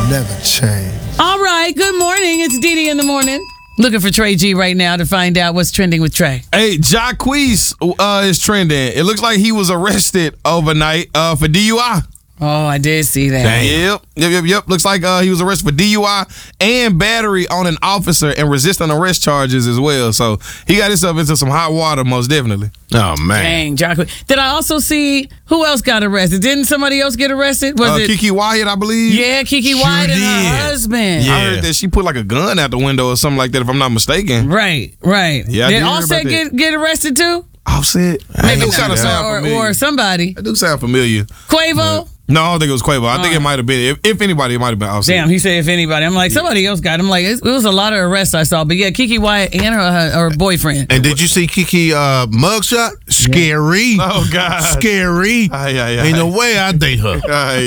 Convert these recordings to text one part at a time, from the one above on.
never change. All right, good morning. It's Dee Dee in the morning. Looking for Trey G right now to find out what's trending with Trey. Hey, Jacquees is trending. It looks like he was arrested overnight for DUI. Oh, I did see that. Yep. Looks like he was arrested for DUI and battery on an officer and resisting arrest charges as well. So he got himself into some hot water, most definitely. Oh, man. Dang, Jacquees. Did I also see who else got arrested? Didn't somebody else get arrested? Was it Kiki Wyatt, I believe? Yeah, Kiki Wyatt and her husband. Yeah. I heard that she put like a gun out the window or something like that, if I'm not mistaken. Right. Yeah, did Offset get arrested too? Offset? Maybe That kind of sound familiar. Or somebody. That do sound familiar. Quavo? No, I don't think it was Quavo. I think it might have been. If anybody, it might have been Offset. Damn, he said if anybody. I'm like, somebody else got him. Like, it was a lot of arrests I saw. But yeah, Kiki Wyatt and her boyfriend. And did you see Kiki mugshot? Scary. Oh, God. Scary. Ain't no way I date her.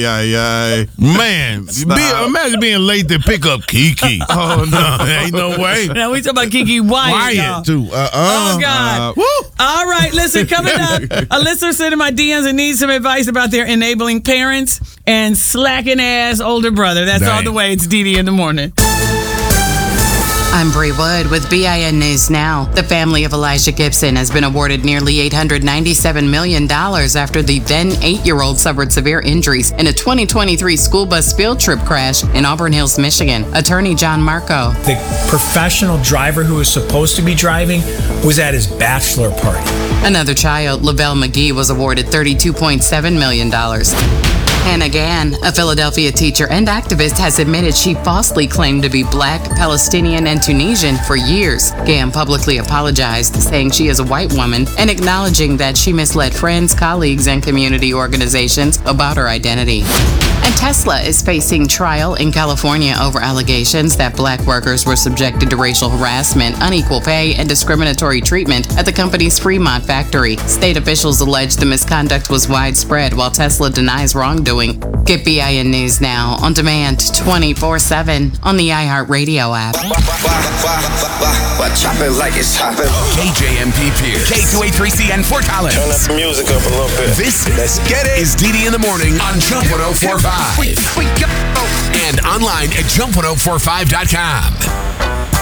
Man, imagine being late to pick up Kiki. Oh, no. Ain't no way. Now we talking about Kiki Wyatt, y'all. too. Oh, God. All right, listen, coming up, a listener sent in my DMs and needs some advice about their enabling parents and slacking ass older brother. That's all the way. It's Dee Dee in the morning. I'm Bree Wood with BIN News Now. The family of Elijah Gibson has been awarded nearly $897 million after the then 8-year-old suffered severe injuries in a 2023 school bus field trip crash in Auburn Hills, Michigan. Attorney John Marco. The professional driver who was supposed to be driving was at his bachelor party. Another child, Lavelle McGee, was awarded $32.7 million. Hannah Gann, a Philadelphia teacher and activist, has admitted she falsely claimed to be Black, Palestinian, and Tunisian for years. Gann publicly apologized, saying she is a white woman and acknowledging that she misled friends, colleagues, and community organizations about her identity. And Tesla is facing trial in California over allegations that Black workers were subjected to racial harassment, unequal pay, and discriminatory treatment at the company's Fremont factory. State officials allege the misconduct was widespread, while Tesla denies wrongdoing. Get BIN News Now on demand 24/7 on the iHeartRadio app. Chop it like it's hot. KJMP Pierce, K283CN Fort Collins. Turn that music up a little bit. Let's get it. Is Dee Dee in the morning on Jump 104.5 and online at jump1045.com.